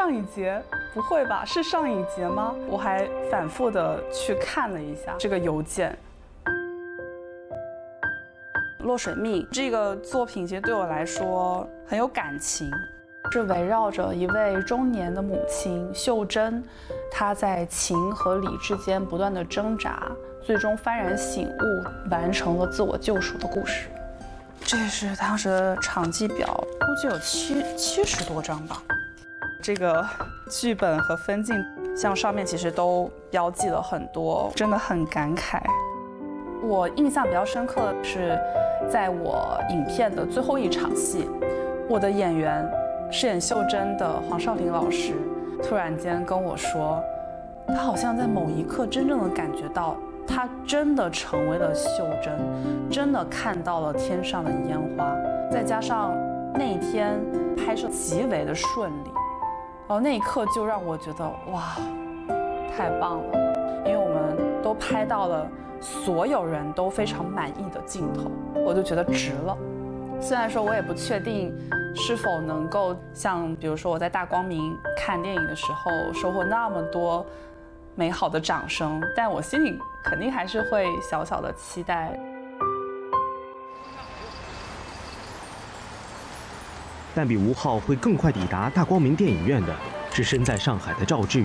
上影节？不会吧，是上影节吗？我还反复的去看了一下这个邮件。《落水命》这个作品其实对我来说很有感情，是围绕着一位中年的母亲秀珍，她在情和理之间不断的挣扎，最终幡然醒悟，完成了自我救赎的故事。这是当时的场记表，估计有70多张吧。这个剧本和分镜，像上面其实都标记了很多，真的很感慨。我印象比较深刻的是，在我影片的最后一场戏，我的演员饰演秀珍的黄少林老师突然间跟我说，他好像在某一刻真正的感觉到，他真的成为了秀珍，真的看到了天上的烟花，再加上那一天拍摄极为的顺利，然后那一刻就让我觉得哇，太棒了，因为我们都拍到了所有人都非常满意的镜头，我就觉得值了。虽然说我也不确定是否能够像比如说我在大光明看电影的时候收获那么多美好的掌声，但我心里肯定还是会小小的期待。 但比吴昊会更快抵达大光明电影院的是身在上海的赵志宇。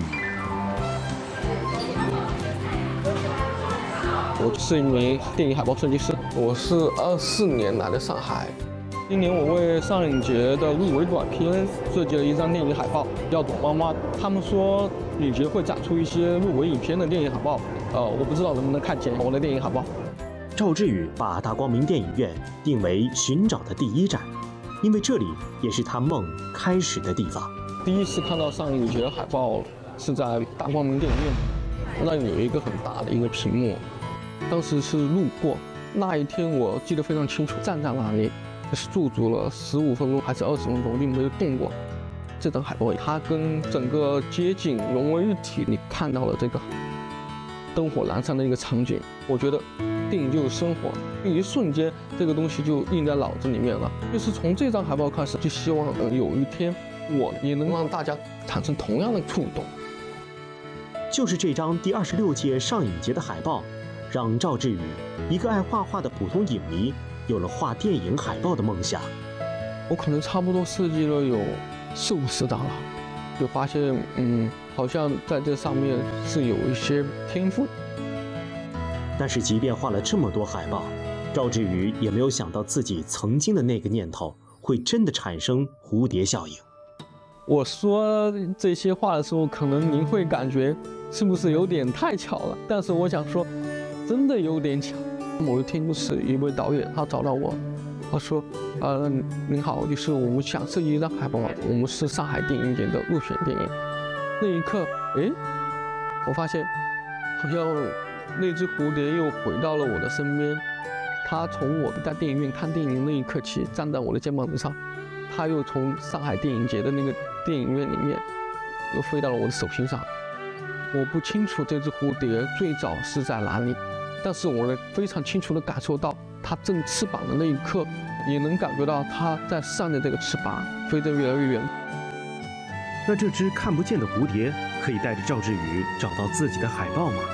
我是一名电影海报设计师，我是24年来的上海。今年我为上影节的入围短片设计了一张电影海报，叫《躲妈妈》。他们说影节会展出一些入围影片的电影海报，我不知道能不能看见我的电影海报。 赵志宇把大光明电影院定为寻找的第一站，因为这里也是他梦开始的地方。 第一次看到上影节海报是在大光明电影院，那里有一个很大的一个屏幕。当时是路过，那一天我记得非常清楚，站在那里是驻足了15分钟还是20分钟，并没有动过。这张海报它跟整个街景融为一体，你看到了这个灯火阑珊的一个场景。我觉得电影就是生活，一瞬间这个东西就印在脑子里面了。就是从这张海报开始，就希望有一天我也能让大家产生同样的触动。 就是这张第26届上影节的海报，让赵志宇一个爱画画的普通影迷有了画电影海报的梦想。 我可能差不多设计了有40-50张了，就发现好像在这上面是有一些天赋。 但是即便画了这么多海报，赵志宇也没有想到自己曾经的那个念头会真的产生蝴蝶效应。 我说这些话的时候，可能您会感觉是不是有点太巧了，但是我想说真的有点巧。某一天就是一位导演他找到我，他说您好，就是我们想设计一张海报，我们是上海电影节的入选电影。那一刻我发现好像那只蝴蝶又回到了我的身边，它从我在电影院看电影那一刻起站在我的肩膀之上，它又从上海电影节的那个电影院里面又飞到了我的手心上。我不清楚这只蝴蝶最早是在哪里，但是我能非常清楚地感受到它振翅膀的那一刻，也能感觉到它在扇着这个翅膀飞得越来越远。 那这只看不见的蝴蝶可以带着赵志宇找到自己的海报吗？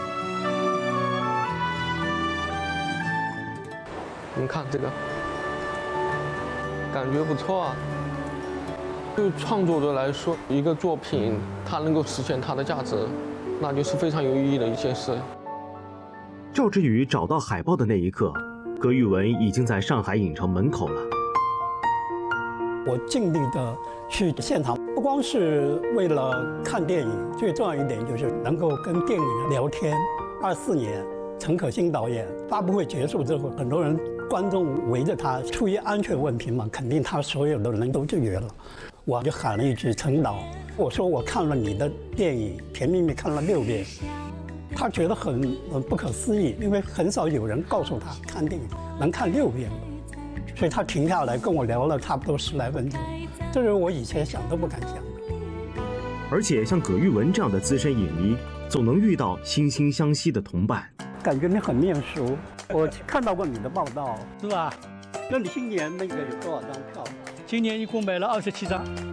您看这个，感觉不错啊。对创作者来说，一个作品它能够实现它的价值，那就是非常有意义的一件事。 赵志宇找到海报的那一刻，葛宇文已经在上海影城门口了。 我尽力的去现场，不光是为了看电影，最重要一点就是能够跟电影人聊天。24年，陈可辛导演发布会结束之后，很多人观众围着他，出于安全问题嘛，肯定他所有的人都拒绝了。我就喊了一句陈导，我说我看了你的电影《甜蜜蜜》看了6遍。他觉得很不可思议，因为很少有人告诉他看电影能看6遍，所以他停下来跟我聊了差不多10来分钟，这是我以前想都不敢想的。 而且像葛玉文这样的资深影迷，总能遇到惺惺相惜的同伴。 感觉你很面熟，我看到过你的报道， 是吧？ 那你今年那个有多少张票？ 今年一共买了27张。